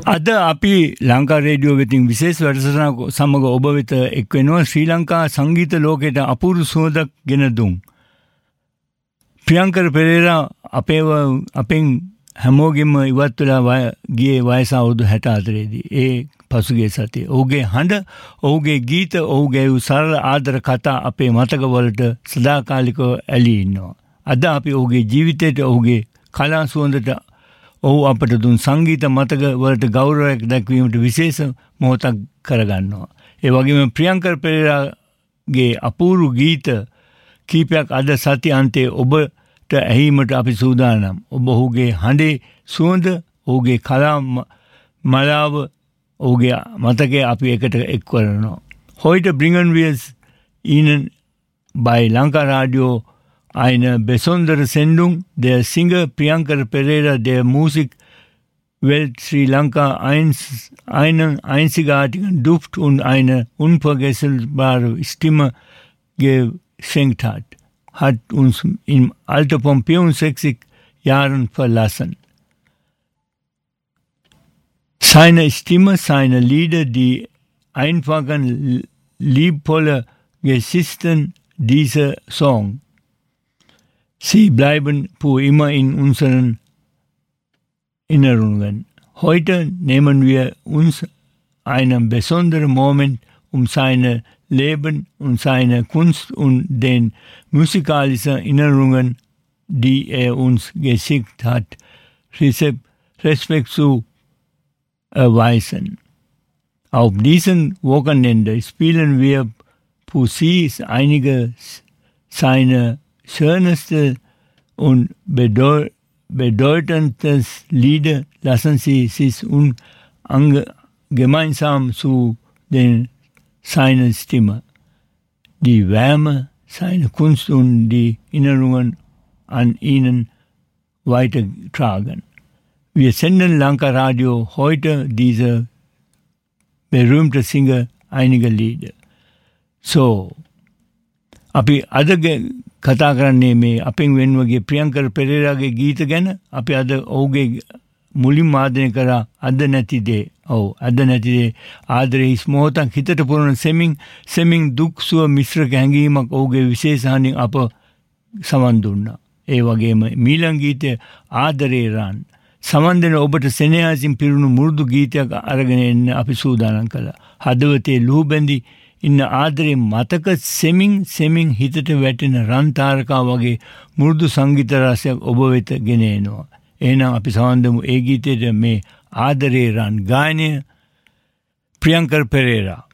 අද අපි ලංකා රේඩියෝ වෙතින් විශේෂ වැඩසටහනක් සමග ඔබ වෙත එක් වෙනවා ශ්‍රී ලංකා සංගීත ලෝකයට අපූර්ව සුවඳක් ගෙන දුන් ප්‍රියංකර් පෙරේරා අපෙන් හැමෝගෙම ඉවත් වෙලා ගියේ වයස අවුරුදු 64 දී. ඒ පසුගිය සතියේ ඔහුගේ හඬ, ඔහුගේ ගීත, ඔහුගේ සරල ආදර කතා අපේ මතකවලට සදාකාලිකව ඇලී ඉන්නවා. අද අපි ඔහුගේ ජීවිතයට, ඔහුගේ කලා සුවඳට, ඔහු අපට දුන් සංගීත මතක වලට ගෞරවයක් දැක්වීමට විශේෂ මොහොතක් කරගන්නවා. ඒ වගේම ප්‍රියංකර් පෙරේරාගේ අපූර්ව ගීත කීපයක් අද සති අන්තයේ ඔබට ඇහිීමට අපි සූදානම්. ඔබ ඔහුගේ හඬේ සුවඳ, ඔහුගේ කලා මලාව, ඔහුගේ මතකයේ අපි එකට එක් කරනවා. Heute bringen wir Ihnen bei Lanka Radio eine besondere Sendung. Der Singer Priyankar Perera der Musikwelt Sri Lanka einen einzigartigen Duft und eine unvergessbare Stimme geschenkt hat uns im Alter von 64 Jahren verlassen. Seine Stimme, seine Lieder, die einfachen, liebvollen Geschichten dieser Song, sie bleiben für immer in unseren Erinnerungen. Heute nehmen wir uns einen besonderen Moment, um sein Leben und seine Kunst und den musikalischen Erinnerungen, die uns geschickt hat, Respekt zu erweisen. Auf diesem Wochenende spielen wir für Sie einige seiner schönsten und bedeutendsten Lieder. Lassen Sie sich gemeinsam zu seiner Stimme, die Wärme, seine Kunst und die Erinnerungen an ihnen weitertragen. Wir senden Lanka Radio heute diese berühmte Singer einige Lieder. So, අපි අද කතා කරන්නේ මේ අපෙන් වෙනවගේ ප්‍රියංකර් පෙරේරාගේ ගීත ගැන. අපි අද ඔහුගේ මුලින්ම ආදරය කරා අද නැති දේ. අද නැති දේ ආදරේ හිස් මොහොතක් හිතට පුරන සෙමින් දුක් සුව මිශ්‍ර හැඟීමක් ඔහුගේ විශේෂ හඬින් අප සමන් දුන්නා. ඒ වගේම මීළඟ ගීතය ආදරේ රන් සමන් දෙන ඔබට සෙනෙහසින් පිරුණු මුරුදු ගීතයක් අරගෙන එන්න අපි සූදානම් කළා. හදවතේ ලුහු බැඳි ඉන්න ආදරේ මතක සෙමින් හිතට වැටෙන රන් තාරකා වගේ මුරුදු සංගීත රසයක් ඔබ වෙත ගෙන එනවා. එහෙනම් අපි සමන් දෙමු ඒ ගීතයේ මේ ආදරේ රන් ගායනය ප්‍රියංකර් පෙරේරා.